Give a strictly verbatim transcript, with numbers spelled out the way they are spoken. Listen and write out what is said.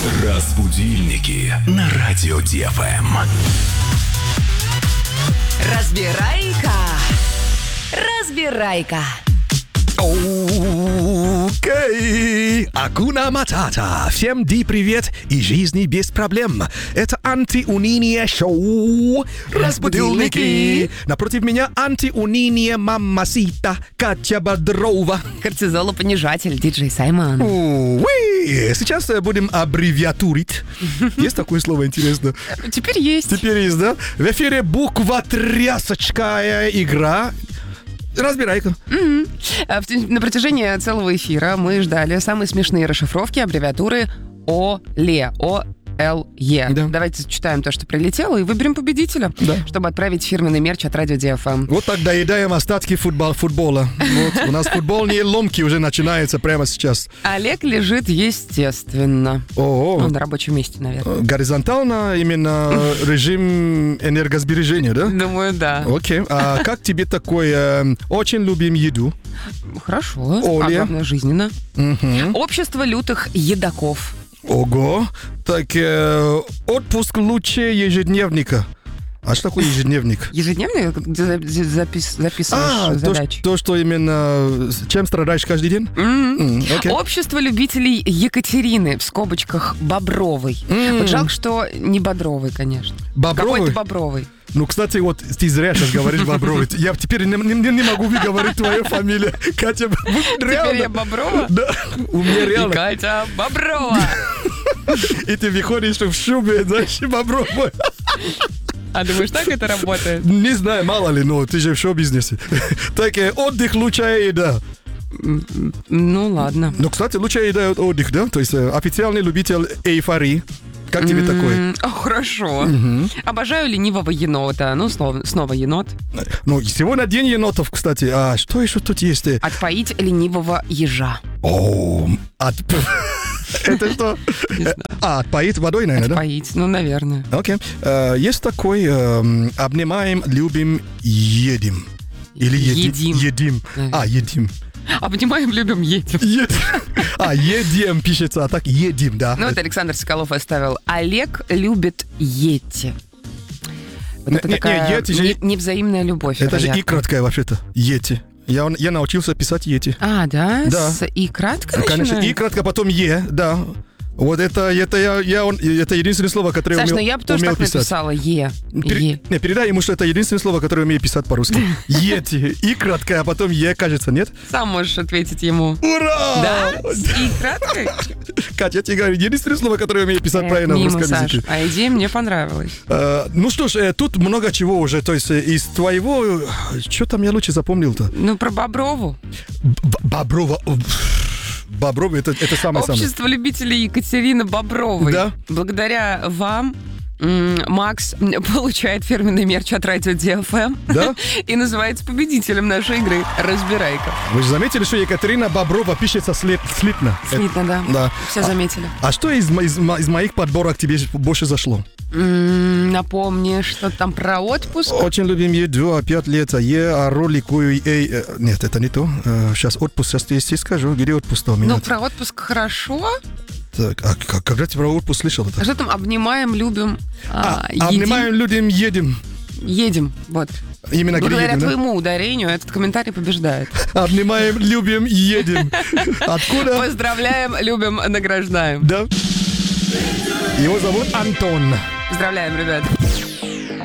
Разбудильники на радио Ди Эф Эм. Разбирайка. Разбирайка. Окей, Акуна Матата. Всем ди привет и жизни без проблем. Это антиуниние шоу Разбудильники. Напротив меня антиуниние мамасита Катя Бодрова. Кортизолопонижатель диджей Саймон. Уи. Сейчас будем аббревиатурить. Есть такое слово интересно? Теперь есть. Теперь есть, да? В эфире буква-трясочкая игра. Разбирайка. Mm-hmm. На протяжении целого эфира мы ждали самые смешные расшифровки аббревиатуры ОЛЕ. О Л Е. Да. Давайте читаем то, что прилетело, и выберем победителя, да. чтобы отправить фирменный мерч от радио Ди Эф Эм. Вот так доедаем остатки футбол, футбола. Вот. У нас футбольные ломки уже начинаются прямо сейчас. Олег лежит естественно. О-о. Ну, на рабочем месте, наверное. Горизонтально именно режим энергосбережения, да? Думаю, да. Окей. А как тебе такое? Очень любим еду. Хорошо. Оля. А главное, жизненно. Угу. Общество лютых едоков. Ого. Так, э, отпуск лучше ежедневника. А что такое ежедневник? Ежедневный, где запис, записываешь а, задачи. То, то, что именно... Чем страдаешь каждый день? Mm-hmm. Mm, okay. Общество любителей Екатерины, в скобочках, Бобровой. Mm. Вот жалко, что не Бодровый, конечно. Бобровый? Какой-то Бобровый. Ну, кстати, вот ты зря сейчас говоришь Бобровый. Я теперь не, не, не могу выговорить твою фамилию. Катя, реально. Теперь я Боброва? Да, у меня реально. И Катя Боброва. И ты выходишь в шубе, знаешь, Бобровой. А думаешь, так это работает? Не знаю, мало ли, но ты же в шоу-бизнесе. Так, отдых, лучшая еда. Ну, ладно. Ну, кстати, лучшая еда — отдых, да? То есть официальный любитель эйфории. Как тебе mm-hmm. такое? О, хорошо. Mm-hmm. Обожаю ленивого енота. Ну, снова, снова енот. Ну, сегодня день енотов, кстати. А что еще тут есть? Отпоить ленивого ежа. О, от... Это что? Не знаю. А, отпоить водой, наверное, да? Отпоить, ну, наверное. Окей. Есть такой обнимаем, любим, едим. Или едим. Едим. А, едим. Обнимаем, любим, едем. Едим. А, едем пишется, а так едим, да. Ну, вот Александр Соколов оставил. Олег любит йети. Вот это не, такая не, йети же... не, невзаимная любовь. Это вероятно. же и краткая вообще-то. Йети. Я, я научился писать йети. А, да? Да. С и кратко Конечно, и кратко, потом е, да. Вот это, это, я, я, он, это единственное слово, которое Саш, умел, ну я бы тоже так писать. написала е. Пер... е. Не, передай ему, что это единственное слово, которое умею писать по-русски. Ети. И краткое, а потом е, кажется, нет? Сам можешь ответить ему. Ура! Да? С и краткой? Катя, я тебе говорю, единственное слово, которое я умею писать правильно в русском Саш, языке. а идея мне понравилась. Uh, ну что ж, э, тут много чего уже. То есть э, из твоего... Что там я лучше запомнил-то? Ну, про Боброву. Б- Боброва... Боброва, это, это самое-самое. Общество любителей Екатерины Бобровой. Да. Благодаря вам Макс получает фирменный мерч от радио Ди Эф Эм. Да? И называется победителем нашей игры «Разбирайка». Вы же заметили, что Екатерина Боброва пишется слит, слитно? Слитно, да. Да. Все заметили. А, а что из, из, из моих подборок тебе больше зашло? М-м, напомни, что там про отпуск. Очень любим еду, опять лето, е, а ролику, эй, э, нет, это не то. Э, сейчас отпуск, сейчас я тебе скажу, где отпуск у меня. Ну, про отпуск хорошо. Так, а как, когда ты про отпуск слышал это? А что там обнимаем, любим, А, а, едим? обнимаем, людям, едем. Едем, вот. Именно Благодаря едем, твоему да? ударению этот комментарий побеждает. Обнимаем, любим, едем. Откуда? Поздравляем, любим, награждаем. Да. Его зовут Антон. Поздравляем, ребят.